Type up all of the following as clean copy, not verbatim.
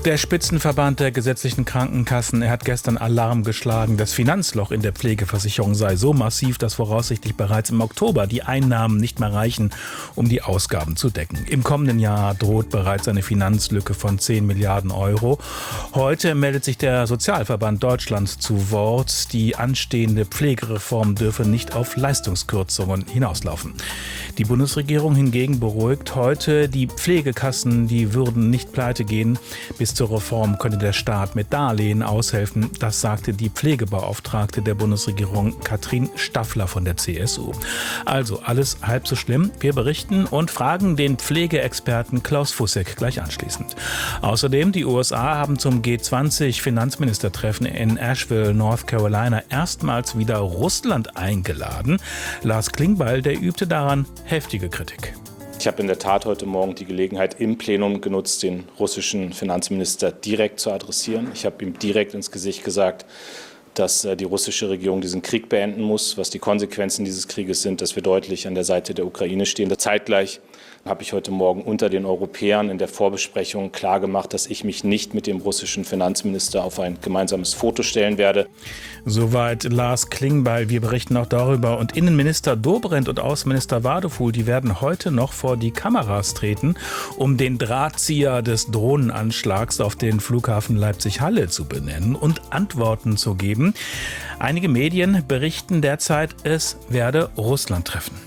Der Spitzenverband der gesetzlichen Krankenkassen, er hat gestern Alarm geschlagen. Das Finanzloch in der Pflegeversicherung sei so massiv, dass voraussichtlich bereits im Oktober die Einnahmen nicht mehr reichen, um die Ausgaben zu decken. Im kommenden Jahr droht bereits eine Finanzlücke von 10 Milliarden Euro. Heute meldet sich der Sozialverband Deutschlands zu Wort. Die anstehende Pflegereform dürfe nicht auf Leistungskürzungen hinauslaufen. Die Bundesregierung hingegen beruhigt heute, die Pflegekassen, die würden nicht pleite gehen. Bis zur Reform könne der Staat mit Darlehen aushelfen. Das sagte die Pflegebeauftragte der Bundesregierung Katrin Staffler von der CSU. Also alles halb so schlimm. Wir berichten und fragen den Pflegeexperten Klaus Fussek gleich anschließend. Außerdem, die USA haben zum G20-Finanzministertreffen in Asheville, North Carolina, erstmals wieder Russland eingeladen. Lars Klingbeil, der übte daran heftige Kritik. Ich habe in der Tat heute Morgen die Gelegenheit im Plenum genutzt, den russischen Finanzminister direkt zu adressieren. Ich habe ihm direkt ins Gesicht gesagt, dass die russische Regierung diesen Krieg beenden muss, was die Konsequenzen dieses Krieges sind, dass wir deutlich an der Seite der Ukraine stehen. Zeitgleich habe ich heute Morgen unter den Europäern in der Vorbesprechung klargemacht, dass ich mich nicht mit dem russischen Finanzminister auf ein gemeinsames Foto stellen werde. Soweit Lars Klingbeil. Wir berichten auch darüber. Und Innenminister Dobrindt und Außenminister Wadefuhl, die werden heute noch vor die Kameras treten, um den Drahtzieher des Drohnenanschlags auf den Flughafen Leipzig-Halle zu benennen und Antworten zu geben. Einige Medien berichten derzeit, es werde Russland treffen.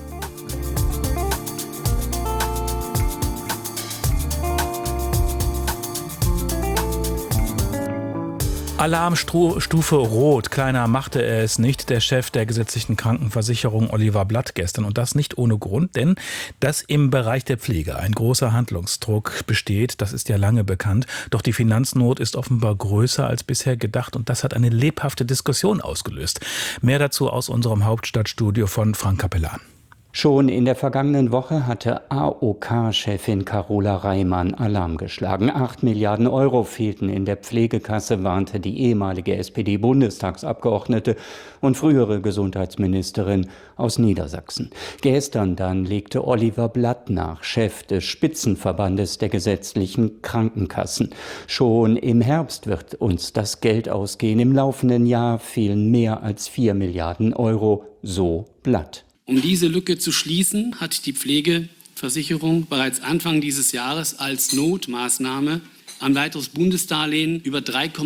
Alarmstufe Rot. Kleiner machte er es nicht, der Chef der gesetzlichen Krankenversicherung Oliver Blatt gestern. Und das nicht ohne Grund, denn dass im Bereich der Pflege ein großer Handlungsdruck besteht, das ist ja lange bekannt. Doch die Finanznot ist offenbar größer als bisher gedacht und das hat eine lebhafte Diskussion ausgelöst. Mehr dazu aus unserem Hauptstadtstudio von Frank Capellan. Schon in der vergangenen Woche hatte AOK-Chefin Carola Reimann Alarm geschlagen. 8 Milliarden Euro fehlten in der Pflegekasse, warnte die ehemalige SPD-Bundestagsabgeordnete und frühere Gesundheitsministerin aus Niedersachsen. Gestern dann legte Oliver Blatt nach, Chef des Spitzenverbandes der gesetzlichen Krankenkassen. Schon im Herbst wird uns das Geld ausgehen. Im laufenden Jahr fehlen mehr als 4 Milliarden Euro, so Blatt. Um diese Lücke zu schließen, hat die Pflegeversicherung bereits Anfang dieses Jahres als Notmaßnahme ein weiteres Bundesdarlehen über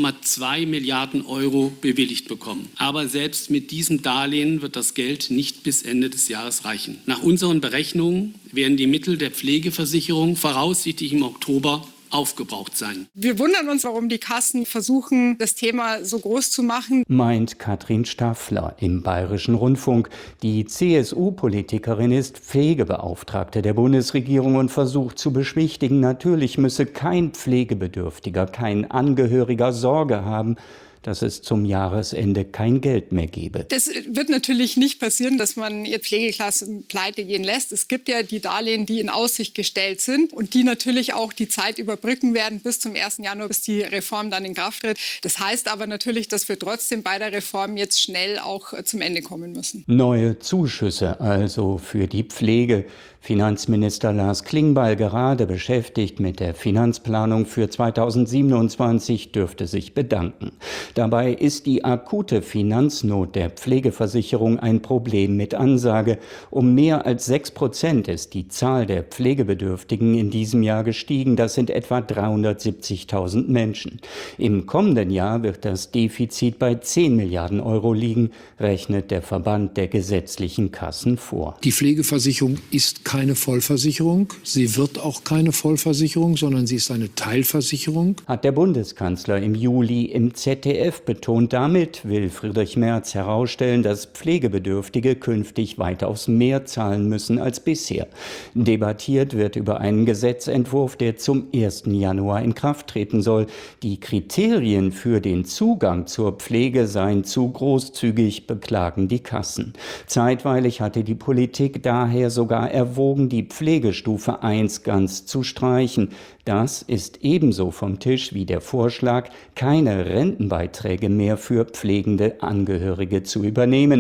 3,2 Milliarden Euro bewilligt bekommen. Aber selbst mit diesem Darlehen wird das Geld nicht bis Ende des Jahres reichen. Nach unseren Berechnungen werden die Mittel der Pflegeversicherung voraussichtlich im Oktober aufgebraucht sein. Wir wundern uns, warum die Kassen versuchen, das Thema so groß zu machen, meint Katrin Staffler im Bayerischen Rundfunk. Die CSU-Politikerin ist Pflegebeauftragte der Bundesregierung und versucht zu beschwichtigen, natürlich müsse kein Pflegebedürftiger, kein Angehöriger Sorge haben, dass es zum Jahresende kein Geld mehr gebe. Das wird natürlich nicht passieren, dass man jetzt Pflegeklassen pleite gehen lässt. Es gibt ja die Darlehen, die in Aussicht gestellt sind und die natürlich auch die Zeit überbrücken werden bis zum 1. Januar, bis die Reform dann in Kraft tritt. Das heißt aber natürlich, dass wir trotzdem bei der Reform jetzt schnell auch zum Ende kommen müssen. Neue Zuschüsse also für die Pflege. Finanzminister Lars Klingbeil, gerade beschäftigt mit der Finanzplanung für 2027, dürfte sich bedanken. Dabei ist die akute Finanznot der Pflegeversicherung ein Problem mit Ansage. Um mehr als 6% ist die Zahl der Pflegebedürftigen in diesem Jahr gestiegen. Das sind etwa 370.000 Menschen. Im kommenden Jahr wird das Defizit bei 10 Milliarden Euro liegen, rechnet der Verband der gesetzlichen Kassen vor. Die Pflegeversicherung ist keine Vollversicherung. Sie wird auch keine Vollversicherung, sondern sie ist eine Teilversicherung. Hat der Bundeskanzler im Juli im ZDF betont. Damit will Friedrich Merz herausstellen, dass Pflegebedürftige künftig weitaus mehr zahlen müssen als bisher. Debattiert wird über einen Gesetzentwurf, der zum 1. Januar in Kraft treten soll. Die Kriterien für den Zugang zur Pflege seien zu großzügig, beklagen die Kassen. Zeitweilig hatte die Politik daher sogar erwogen, die Pflegestufe 1 ganz zu streichen. Das ist ebenso vom Tisch wie der Vorschlag, keine Rentenbeiträge mehr für pflegende Angehörige zu übernehmen.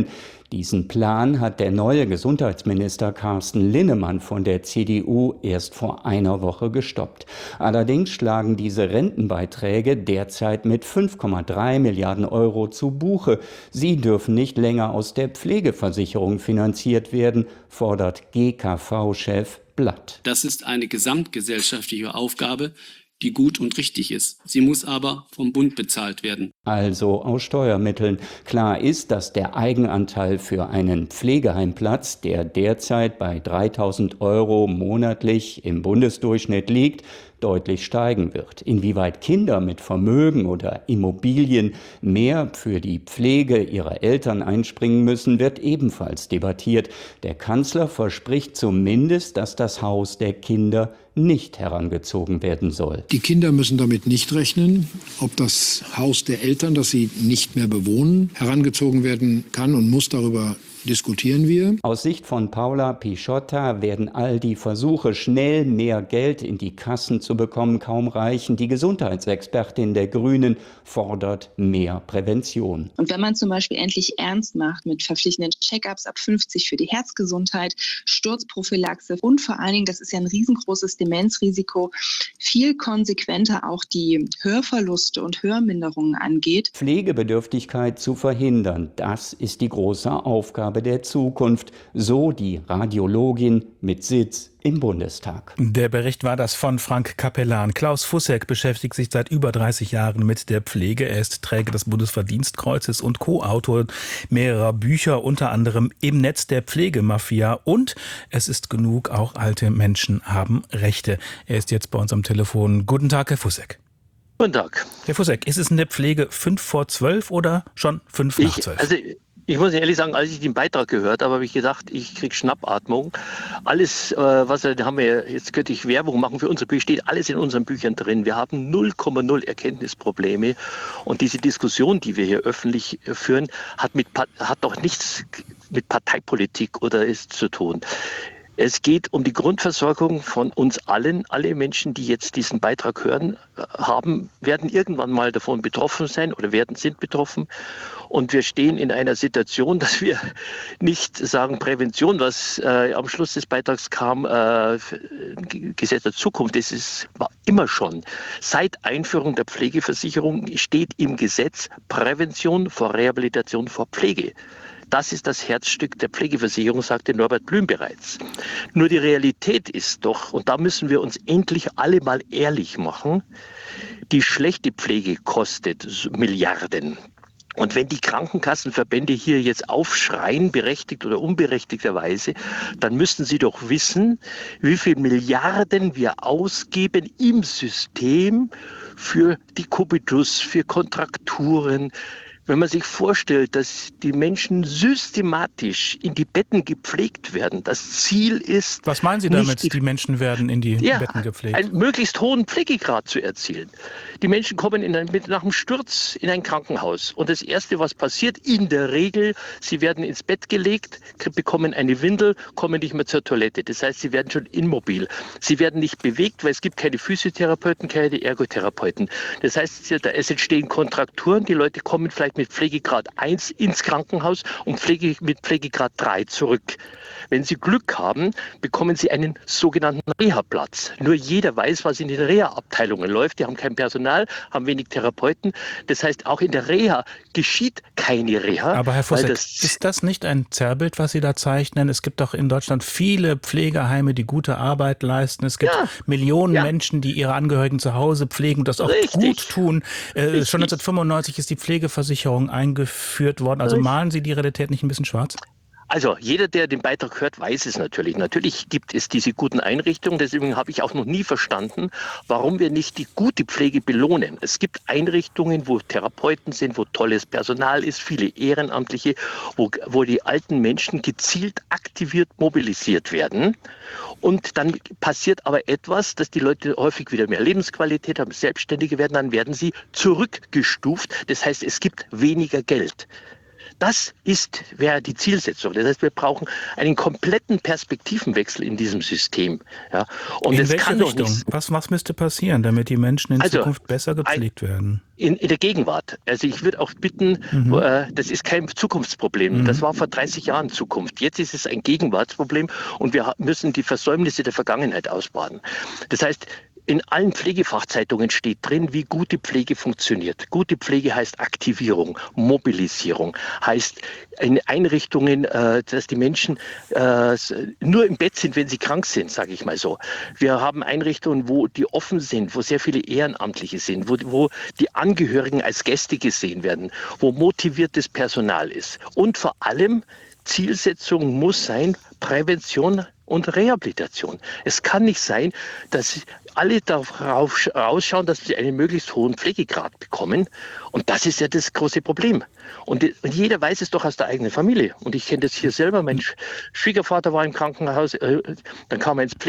Diesen Plan hat der neue Gesundheitsminister Carsten Linnemann von der CDU erst vor einer Woche gestoppt. Allerdings schlagen diese Rentenbeiträge derzeit mit 5,3 Milliarden Euro zu Buche. Sie dürfen nicht länger aus der Pflegeversicherung finanziert werden, fordert GKV-Chef Blatt. Das ist eine gesamtgesellschaftliche Aufgabe, die gut und richtig ist. Sie muss aber vom Bund bezahlt werden. Also aus Steuermitteln. Klar ist, dass der Eigenanteil für einen Pflegeheimplatz, der derzeit bei 3.000 Euro monatlich im Bundesdurchschnitt liegt, deutlich steigen wird. Inwieweit Kinder mit Vermögen oder Immobilien mehr für die Pflege ihrer Eltern einspringen müssen, wird ebenfalls debattiert. Der Kanzler verspricht zumindest, dass das Haus der Kinder nicht herangezogen werden soll. Die Kinder müssen damit nicht rechnen, ob das Haus der Eltern, das sie nicht mehr bewohnen, herangezogen werden kann und muss. Darüber diskutieren wir. Aus Sicht von Paula Pisciotta werden all die Versuche, schnell mehr Geld in die Kassen zu bekommen, kaum reichen. Die Gesundheitsexpertin der Grünen fordert mehr Prävention. Und wenn man zum Beispiel endlich ernst macht mit verpflichtenden Check-ups ab 50 für die Herzgesundheit, Sturzprophylaxe und vor allen Dingen, das ist ja ein riesengroßes Demenzrisiko, viel konsequenter auch die Hörverluste und Hörminderungen angeht. Pflegebedürftigkeit zu verhindern, das ist die große Aufgabe der Zukunft, so die Radiologin mit Sitz im Bundestag. Der Bericht war das von Frank Capellan. Klaus Fussek beschäftigt sich seit über 30 Jahren mit der Pflege. Er ist Träger des Bundesverdienstkreuzes und Co-Autor mehrerer Bücher, unter anderem Im Netz der Pflegemafia und Es ist genug, auch alte Menschen haben Rechte. Er ist jetzt bei uns am Telefon. Guten Tag, Herr Fussek. Guten Tag. Herr Fussek, ist es in der Pflege 5 vor 12 oder schon 5 nach 12? Ich muss ehrlich sagen, als ich den Beitrag gehört habe, habe ich gedacht, ich kriege Schnappatmung. Alles, haben wir, jetzt könnte ich Werbung machen für unsere Bücher, steht alles in unseren Büchern drin. Wir haben 0,0 Erkenntnisprobleme. Und diese Diskussion, die wir hier öffentlich führen, hat doch nichts mit Parteipolitik oder ist zu tun. Es geht um die Grundversorgung von uns allen. Alle Menschen, die jetzt diesen Beitrag hören, werden irgendwann mal davon betroffen sein oder sind betroffen. Und wir stehen in einer Situation, dass wir nicht sagen Prävention, was am Schluss des Beitrags kam, Gesetz der Zukunft. War immer schon. Seit Einführung der Pflegeversicherung steht im Gesetz Prävention vor Rehabilitation vor Pflege. Das ist das Herzstück der Pflegeversicherung, sagte Norbert Blüm bereits. Nur die Realität ist doch, und da müssen wir uns endlich alle mal ehrlich machen, die schlechte Pflege kostet Milliarden. Und wenn die Krankenkassenverbände hier jetzt aufschreien, berechtigt oder unberechtigterweise, dann müssten sie doch wissen, wie viel Milliarden wir ausgeben im System für die Kubitus, für Kontrakturen. Wenn man sich vorstellt, dass die Menschen systematisch in die Betten gepflegt werden, das Ziel ist... Was meinen Sie damit, die Menschen werden in die Betten gepflegt? Einen möglichst hohen Pflegegrad zu erzielen. Die Menschen kommen nach einem Sturz in ein Krankenhaus und das Erste, was passiert, in der Regel, sie werden ins Bett gelegt, bekommen eine Windel, kommen nicht mehr zur Toilette. Das heißt, sie werden schon immobil. Sie werden nicht bewegt, weil es gibt keine Physiotherapeuten, keine Ergotherapeuten. Das heißt, es entstehen Kontrakturen, die Leute kommen vielleicht mit Pflegegrad 1 ins Krankenhaus und mit Pflegegrad 3 zurück. Wenn Sie Glück haben, bekommen Sie einen sogenannten Reha-Platz. Nur jeder weiß, was in den Reha-Abteilungen läuft. Die haben kein Personal, haben wenig Therapeuten. Das heißt, auch in der Reha geschieht keine Reha. Aber Herr Fussek, ist das nicht ein Zerrbild, was Sie da zeichnen? Es gibt doch in Deutschland viele Pflegeheime, die gute Arbeit leisten. Es gibt Millionen Menschen, die ihre Angehörigen zu Hause pflegen und das auch gut tun. Schon 1995 ist die Pflegeversicherung eingeführt worden. Also malen Sie die Realität nicht ein bisschen schwarz? Also jeder, der den Beitrag hört, weiß es natürlich. Natürlich gibt es diese guten Einrichtungen. Deswegen habe ich auch noch nie verstanden, warum wir nicht die gute Pflege belohnen. Es gibt Einrichtungen, wo Therapeuten sind, wo tolles Personal ist, viele Ehrenamtliche, wo die alten Menschen gezielt aktiviert mobilisiert werden. Und dann passiert aber etwas, dass die Leute häufig wieder mehr Lebensqualität haben, Selbstständige werden, dann werden sie zurückgestuft. Das heißt, es gibt weniger Geld. Das wäre die Zielsetzung. Das heißt, wir brauchen einen kompletten Perspektivenwechsel in diesem System. Ja? Und in es welche kann Richtung? Doch nicht, Was müsste passieren, damit die Menschen in Zukunft besser gepflegt werden? in der Gegenwart. Also ich würde auch bitten, das ist kein Zukunftsproblem. Das war vor 30 Jahren Zukunft. Jetzt ist es ein Gegenwartsproblem und wir müssen die Versäumnisse der Vergangenheit ausbaden. Das heißt, in allen Pflegefachzeitungen steht drin, wie gute Pflege funktioniert. Gute Pflege heißt Aktivierung, Mobilisierung, heißt in Einrichtungen, dass die Menschen nur im Bett sind, wenn sie krank sind, sage ich mal so. Wir haben Einrichtungen, wo die offen sind, wo sehr viele Ehrenamtliche sind, wo die Angehörigen als Gäste gesehen werden, wo motiviertes Personal ist. Und vor allem Zielsetzung muss sein, Prävention und Rehabilitation. Es kann nicht sein, dass alle darauf ausschauen, dass sie einen möglichst hohen Pflegegrad bekommen. Und das ist ja das große Problem. Und jeder weiß es doch aus der eigenen Familie. Und ich kenne das hier selber. Mein Schwiegervater war im Krankenhaus, dann kam er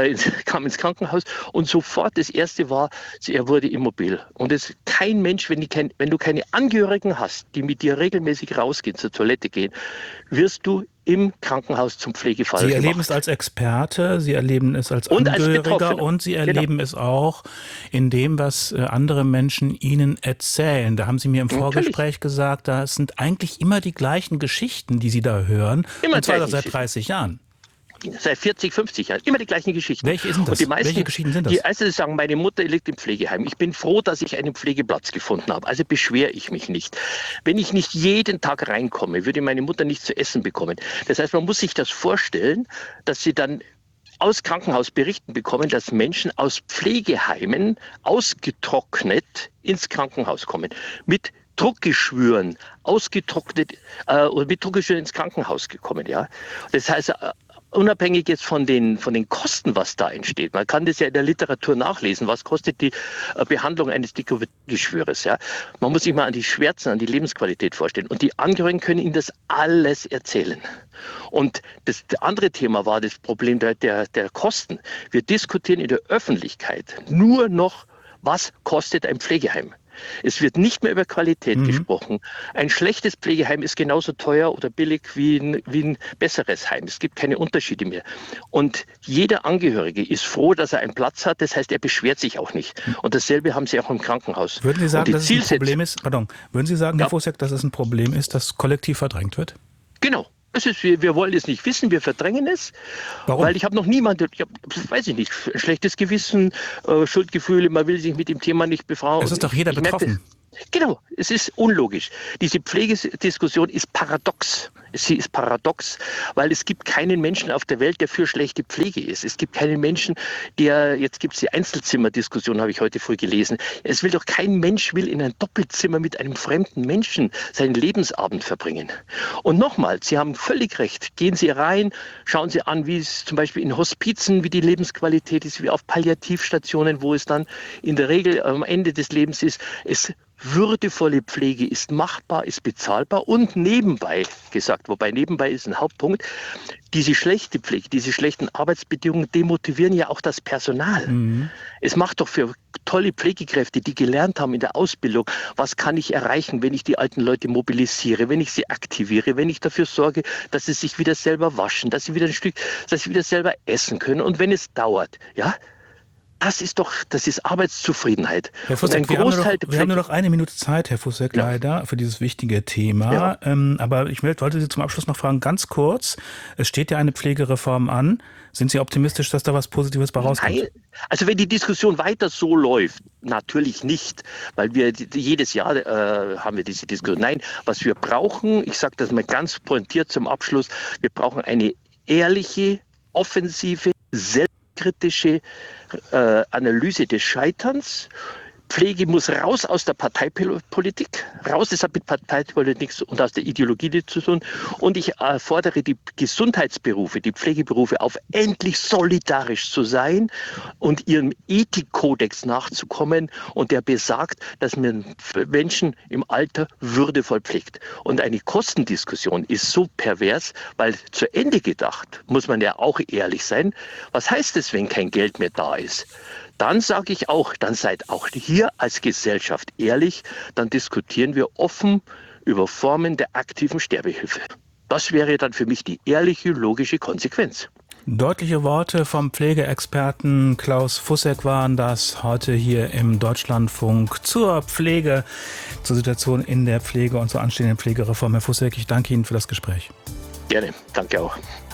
kam ins Krankenhaus und sofort das Erste war, er wurde immobil. Und kein Mensch, wenn du keine Angehörigen hast, die mit dir regelmäßig rausgehen, zur Toilette gehen, wirst du im Krankenhaus zum Pflegefall Sie gemacht. erleben es als Experte, Sie erleben es als Angehöriger und Sie erleben es auch in dem, was andere Menschen Ihnen erzählen. Da haben Sie mir im Vorgespräch gesagt, da sind eigentlich immer die gleichen Geschichten, die Sie da hören. Immer und zwar seit 30 Jahren. Seit 40, 50 Jahren. Immer die gleichen Geschichten. Welche sind das? Und die meisten, Welche Geschichten sind das? Die ersten sagen, meine Mutter liegt im Pflegeheim. Ich bin froh, dass ich einen Pflegeplatz gefunden habe. Also beschwere ich mich nicht. Wenn ich nicht jeden Tag reinkomme, würde meine Mutter nicht zu essen bekommen. Das heißt, man muss sich das vorstellen, dass sie dann aus Krankenhausberichten bekommen, dass Menschen aus Pflegeheimen ausgetrocknet ins Krankenhaus kommen. Mit Druckgeschwüren, ausgetrocknet oder mit Druckgeschwüren ins Krankenhaus gekommen. Ja? Das heißt, unabhängig jetzt von den Kosten, was da entsteht. Man kann das ja in der Literatur nachlesen. Was kostet die Behandlung eines Dickergeschwüres? Ja? Man muss sich mal an die Schmerzen, an die Lebensqualität vorstellen. Und die Angehörigen können Ihnen das alles erzählen. Und das andere Thema war das Problem der Kosten. Wir diskutieren in der Öffentlichkeit nur noch, was kostet ein Pflegeheim. Es wird nicht mehr über Qualität gesprochen. Ein schlechtes Pflegeheim ist genauso teuer oder billig wie ein besseres Heim. Es gibt keine Unterschiede mehr. Und jeder Angehörige ist froh, dass er einen Platz hat. Das heißt, er beschwert sich auch nicht. Und dasselbe haben Sie auch im Krankenhaus. Würden Sie sagen, dass es ein Problem ist, würden Sie sagen, Herr Fussek, dass es ein Problem ist, dass kollektiv verdrängt wird? Genau. Wir wollen es nicht wissen, wir verdrängen es. Warum? Weil ich habe noch niemanden, weiß ich nicht, schlechtes Gewissen, Schuldgefühle, man will sich mit dem Thema nicht befassen. Es ist doch jeder betroffen. Genau, es ist unlogisch. Diese Pflegediskussion ist paradox. Sie ist paradox, weil es gibt keinen Menschen auf der Welt, der für schlechte Pflege ist. Es gibt keinen Menschen, jetzt gibt es die Einzelzimmerdiskussion, habe ich heute früh gelesen. Kein Mensch will in ein Doppelzimmer mit einem fremden Menschen seinen Lebensabend verbringen. Und nochmal, Sie haben völlig recht. Gehen Sie rein, schauen Sie an, wie es zum Beispiel in Hospizen, wie die Lebensqualität ist, wie auf Palliativstationen, wo es dann in der Regel am Ende des Lebens ist. Würdevolle Pflege ist machbar, ist bezahlbar und nebenbei gesagt, wobei nebenbei ist ein Hauptpunkt, diese schlechte Pflege, diese schlechten Arbeitsbedingungen demotivieren ja auch das Personal. Es macht doch für tolle Pflegekräfte, die gelernt haben in der Ausbildung, was kann ich erreichen, wenn ich die alten Leute mobilisiere, wenn ich sie aktiviere, wenn ich dafür sorge, dass sie sich wieder selber waschen, dass sie wieder selber essen können und wenn es dauert, ja, das ist Arbeitszufriedenheit. Herr Fussek, wir haben nur noch eine Minute Zeit, Herr Fussek, leider, für dieses wichtige Thema. Ja. Aber ich wollte Sie zum Abschluss noch fragen, ganz kurz, es steht ja eine Pflegereform an. Sind Sie optimistisch, dass da was Positives bei rauskommt? Nein. Also wenn die Diskussion weiter so läuft, natürlich nicht, weil wir jedes Jahr haben wir diese Diskussion. Nein, was wir brauchen, ich sage das mal ganz pointiert zum Abschluss, wir brauchen eine ehrliche, offensive, selbstkritische Analyse des Scheiterns. Pflege muss raus aus der Parteipolitik, raus, das hat mit Parteipolitik und aus der Ideologie zu tun. Und ich fordere die Gesundheitsberufe, die Pflegeberufe auf, endlich solidarisch zu sein und ihrem Ethikkodex nachzukommen und der besagt, dass man Menschen im Alter würdevoll pflegt. Und eine Kostendiskussion ist so pervers, weil zu Ende gedacht, muss man ja auch ehrlich sein, was heißt es, wenn kein Geld mehr da ist? Dann sage ich auch, dann seid auch hier als Gesellschaft ehrlich, dann diskutieren wir offen über Formen der aktiven Sterbehilfe. Das wäre dann für mich die ehrliche, logische Konsequenz. Deutliche Worte vom Pflegeexperten Klaus Fussek waren das heute hier im Deutschlandfunk zur Pflege, zur Situation in der Pflege und zur anstehenden Pflegereform. Herr Fussek, ich danke Ihnen für das Gespräch. Gerne, danke auch.